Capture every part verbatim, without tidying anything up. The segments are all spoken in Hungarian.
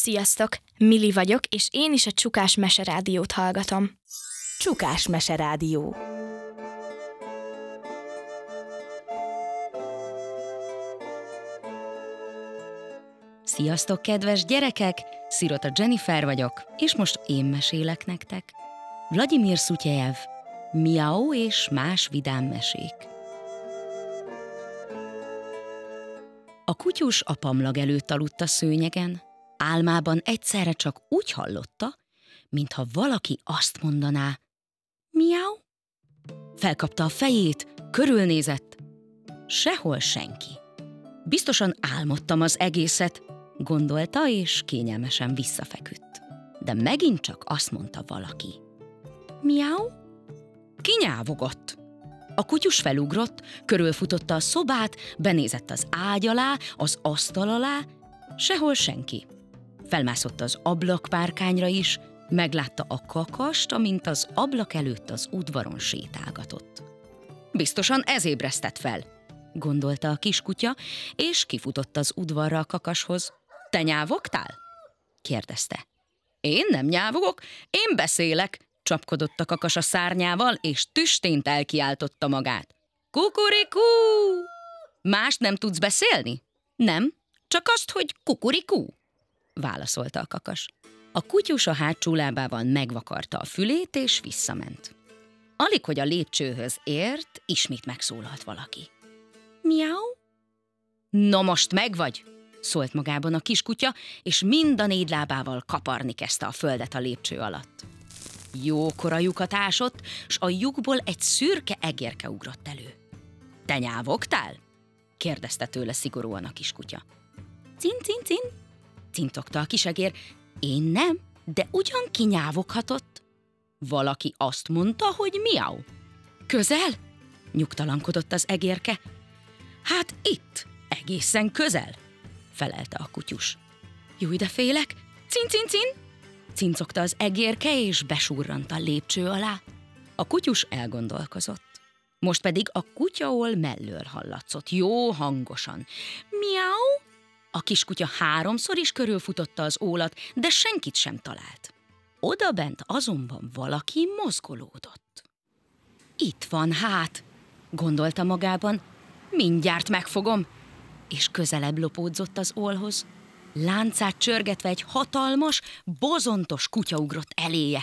Sziasztok! Mili vagyok, és én is a Csukás Meserádiót hallgatom. Csukás Meserádió. Sziasztok, kedves gyerekek! Szirota Jennifer vagyok, és most én mesélek nektek. Vladimir Szutyejev, Miau és más vidám mesék. A kutyus a pamlag előtt aludt a szőnyegen. Álmában egyszerre csak úgy hallotta, mintha valaki azt mondaná: Miau? Felkapta a fejét, körülnézett. Sehol senki. Biztosan álmodtam az egészet, gondolta, és kényelmesen visszafeküdt. De megint csak azt mondta valaki: Miau? Kinyávogott. A kutyus felugrott, körülfutotta a szobát, benézett az ágy alá, az asztal alá, sehol senki. Felmászott az ablakpárkányra is, meglátta a kakast, amint az ablak előtt az udvaron sétálgatott. Biztosan ez ébresztett fel, gondolta a kiskutya, és kifutott az udvarra a kakashoz. Te nyávogtál? kérdezte. Én nem nyávogok, én beszélek, csapkodott a kakas a szárnyával, és tüstént elkiáltotta magát. Kukurikú! Mást nem tudsz beszélni? Nem, csak azt, hogy kukurikú, válaszolta a kakas. A kutyus a hátsó lábával megvakarta a fülét, és visszament. Alig, hogy a lépcsőhöz ért, ismét megszólalt valaki. Miau? Na most megvagy, szólt magában a kiskutya, és mind a négy lábával kaparni kezdte a földet a lépcső alatt. Jókora lyukat ásott, s a lyukból egy szürke egérke ugrott elő. Te nyávogtál? kérdezte tőle szigorúan a kiskutya. Cin, cin, cin, cintogta a kisegér. Én nem, de ugyan kinyávoghatott. Valaki azt mondta, hogy miau. Közel? Nyugtalankodott az egérke. Hát itt, egészen közel, felelte a kutyus. Júj, de félek, cin, cin, cin, cincogta az egérke, és besurrant a lépcső alá. A kutyus elgondolkozott. Most pedig a kutyaol mellől hallatszott, jó hangosan. Miau! A kiskutya háromszor is körülfutotta az ólat, de senkit sem talált. Odabent azonban valaki mozgolódott. Itt van hát, gondolta magában, mindjárt megfogom, és közelebb lopódzott az ólhoz. Láncát csörgetve egy hatalmas, bozontos kutya ugrott eléje.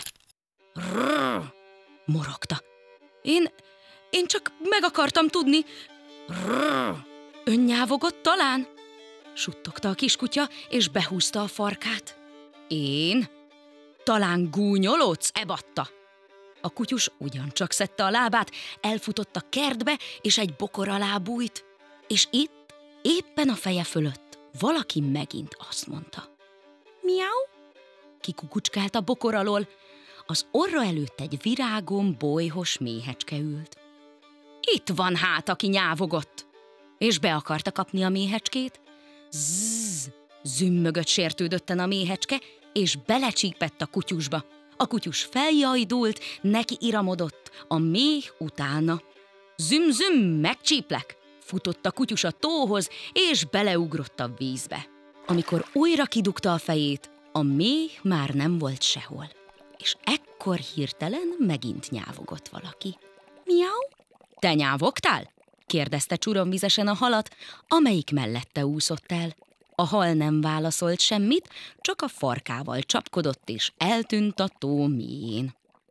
Rrrr, morogta. Én, én csak meg akartam tudni. Rrrr, önnyávogott talán? Suttogta a kiskutya, és behúzta a farkát. Én? Talán gúnyolódsz, ebatta? A kutyus ugyancsak szedte a lábát, elfutott a kertbe, és egy bokor alá bújt. És itt, éppen a feje fölött, valaki megint azt mondta. Miau? Kikukucskált a bokor alól. Az orra előtt egy virágon bolyhos méhecske ült. Itt van hát, aki nyávogott, és be akarta kapni a méhecskét. Zzz, zümmögött sértődötten a méhecske, és belecsípett a kutyusba. A kutyus feljajdult, neki iramodott, a méh utána. Züm-züm, megcsíplek! Futott a kutyus a tóhoz, és beleugrott a vízbe. Amikor újra kidugta a fejét, a méh már nem volt sehol. És ekkor hirtelen megint nyávogott valaki. Miau? Te nyávogtál? kérdezte csuromvizesen a halat, amelyik mellette úszott el. A hal nem válaszolt semmit, csak a farkával csapkodott, és eltűnt a tó mélyén.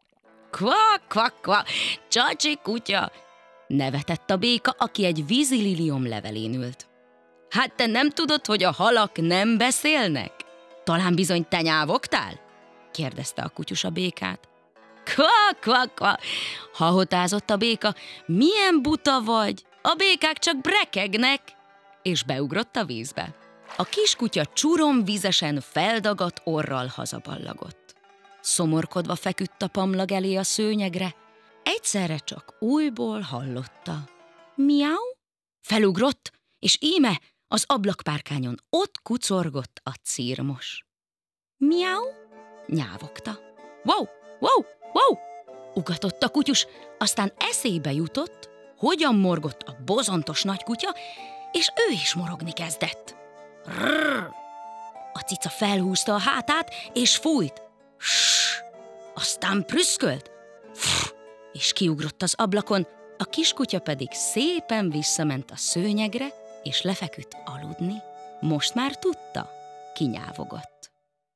Kvak, kvak, kvak, csacsi kutya! Nevetett a béka, aki egy vízililiom levelén ült. Hát te nem tudod, hogy a halak nem beszélnek? Talán bizony te nyávogtál? kérdezte a kutyus a békát. Kvak, kvak, kvak! Hahotázott a béka. Milyen buta vagy? A békák csak brekegnek! És beugrott a vízbe. A kiskutya csuromvízesen feldagadt orral hazaballagott. Szomorkodva feküdt a pamlag elé a szőnyegre, egyszerre csak újból hallotta. Miau? Felugrott, és íme az ablakpárkányon ott kucorgott a cirmos. Miau? Nyávogta. Wow, wow, wow! Ugatott a kutyus, aztán eszébe jutott, hogyan morgott a bozontos nagy kutya, és ő is morogni kezdett. Rrr! A cica felhúzta a hátát, és fújt. Ssss, aztán prüszkölt, Pff, és kiugrott az ablakon, a kiskutya pedig szépen visszament a szőnyegre, és lefeküdt aludni. Most már tudta, kinyávogott.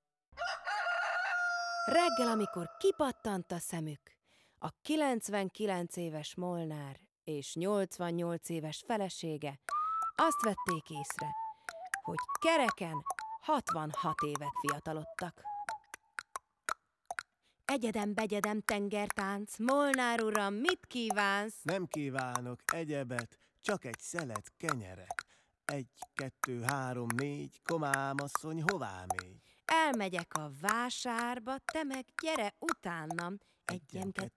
Reggel, amikor kipattant a szemük, a kilencvenkilenc éves Molnár és nyolcvannyolc éves felesége azt vették észre, hogy kereken hatvanhat évet fiatalodtak. Egyedem-begyedem tengertánc, Molnár uram, mit kívánsz? Nem kívánok egyebet, csak egy szelet kenyeret. Egy, kettő, három, négy, komám asszony, hová mégy? Elmegyek a vásárba, te meg gyere utánam. Egyem, kettő,